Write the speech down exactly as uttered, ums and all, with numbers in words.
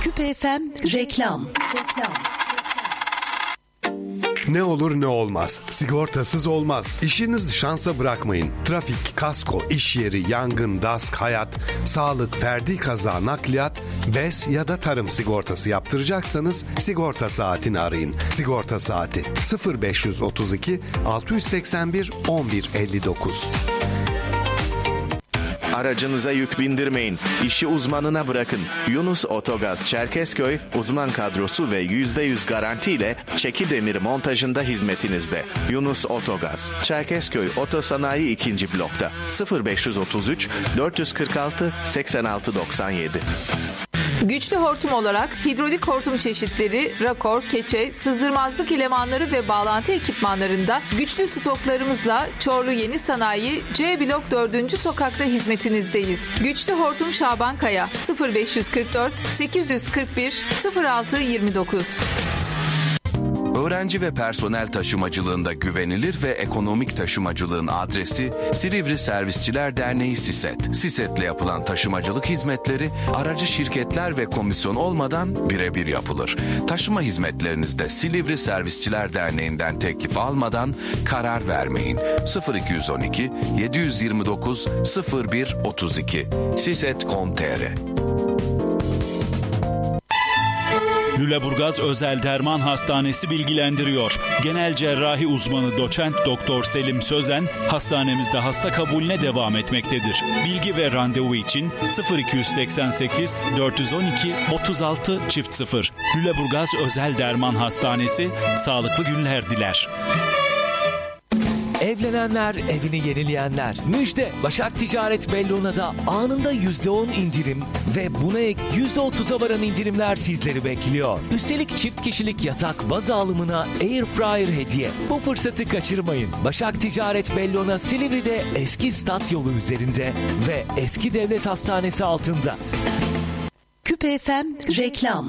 Küpe F M reklam. Reklam. Ne olur ne olmaz. Sigortasız olmaz. İşinizi şansa bırakmayın. Trafik, kasko, iş yeri, yangın, dask, hayat, sağlık, ferdi kaza, nakliyat, BES ya da tarım sigortası yaptıracaksanız Sigorta Saati'ni arayın. Sigorta Saati sıfır beş otuz iki altı seksen bir on bir elli dokuz. Aracınıza yük bindirmeyin. İşi uzmanına bırakın. Yunus Otogaz Çerkezköy uzman kadrosu ve yüzde yüz garantiyle çeki demir montajında hizmetinizde. Yunus Otogaz Çerkezköy Otosanayi ikinci blokta sıfır beş otuz üç dört kırk altı seksen altı doksan yedi. Güçlü hortum olarak hidrolik hortum çeşitleri, rakor, keçe, sızdırmazlık elemanları ve bağlantı ekipmanlarında güçlü stoklarımızla Çorlu Yeni Sanayi C Blok dördüncü sokakta hizmetinizdeyiz. Güçlü hortum Şaban Kaya sıfır beş kırk dört sekiz kırk bir sıfır altı yirmi dokuz. Öğrenci ve personel taşımacılığında güvenilir ve ekonomik taşımacılığın adresi Silivri Servisçiler Derneği SİSET. SİSET'le yapılan taşımacılık hizmetleri aracı şirketler ve komisyon olmadan birebir yapılır. Taşıma hizmetlerinizde Silivri Servisçiler Derneği'nden teklif almadan karar vermeyin. sıfır iki on iki yedi yirmi dokuz sıfır bir otuz iki siset nokta com nokta tr. Lüleburgaz Özel Derman Hastanesi bilgilendiriyor. Genel cerrahi uzmanı doçent doktor Selim Sözen hastanemizde hasta kabulüne devam etmektedir. Bilgi ve randevu için sıfır iki seksen sekiz dört on iki otuz altı sıfır. Lüleburgaz Özel Derman Hastanesi sağlıklı günler diler. Evlenenler, evini yenileyenler. Müjde! Başak Ticaret Bellona'da anında yüzde on indirim ve buna ek yüzde otuza varan indirimler sizleri bekliyor. Üstelik çift kişilik yatak baz alımına Air Fryer hediye. Bu fırsatı kaçırmayın. Başak Ticaret Bellona Silivri'de eski stat yolu üzerinde ve eski devlet hastanesi altında. Küpe F M reklam.